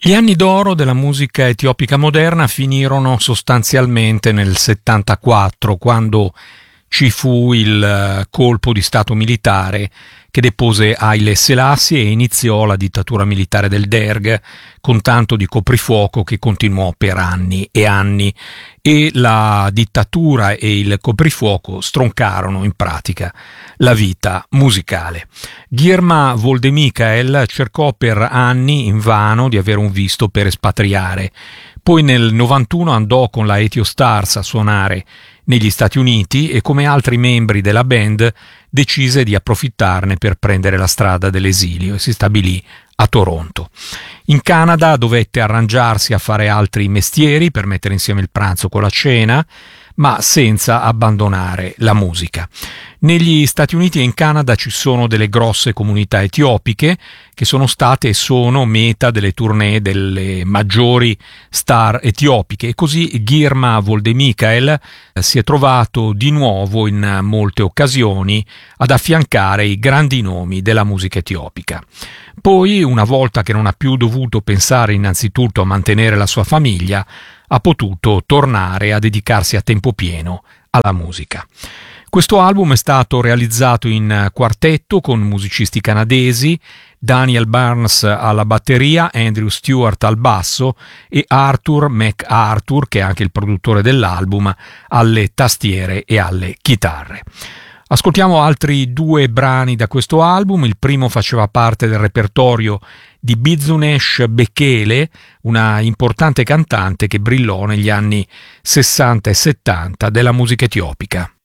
Gli anni d'oro della musica etiopica moderna finirono sostanzialmente nel 74, quando ci fu il colpo di stato militare che depose Haile Selassie e iniziò la dittatura militare del Derg, con tanto di coprifuoco che continuò per anni e anni, e la dittatura e il coprifuoco stroncarono in pratica la vita musicale. Girma Woldemikael cercò per anni invano di avere un visto per espatriare. Poi nel 91 andò con la Etiostars a suonare negli Stati Uniti e, come altri membri della band, decise di approfittarne per prendere la strada dell'esilio e si stabilì a Toronto. In Canada dovette arrangiarsi a fare altri mestieri per mettere insieme il pranzo con la cena, ma senza abbandonare la musica. Negli Stati Uniti e in Canada ci sono delle grosse comunità etiopiche che sono state e sono meta delle tournée delle maggiori star etiopiche, e così Girma Woldemikael si è trovato di nuovo in molte occasioni ad affiancare i grandi nomi della musica etiopica. Poi, una volta che non ha più dovuto pensare innanzitutto a mantenere la sua famiglia, ha potuto tornare a dedicarsi a tempo pieno alla musica. Questo album è stato realizzato in quartetto con musicisti canadesi, Daniel Barnes alla batteria, Andrew Stewart al basso e Arthur MacArthur, che è anche il produttore dell'album, alle tastiere e alle chitarre. Ascoltiamo altri due brani da questo album. Il primo faceva parte del repertorio di Bizunesh Bekele, una importante cantante che brillò negli anni 60 e 70 della musica etiopica.